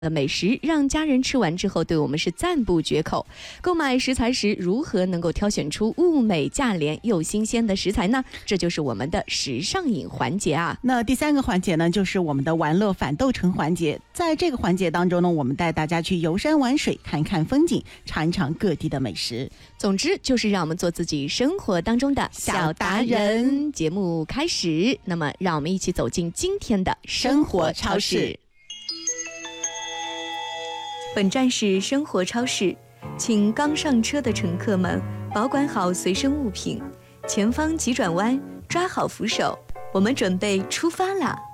的美食，让家人吃完之后对我们是赞不绝口。购买食材时如何能够挑选出物美价廉又新鲜的食材呢？这就是我们的食上瘾环节啊。 那第三个环节呢，就是我们的玩乐反斗城环节。在这个环节当中呢，我们带大家去游山玩水，看看风景，尝一尝各地的美食。 总之就是让我们做自己生活当中的小达人。节目开始，那么让我们一起走进今天的生活超市。本站是生活超市，请刚上车的乘客们保管好随身物品，前方急转弯，抓好扶手，我们准备出发啦！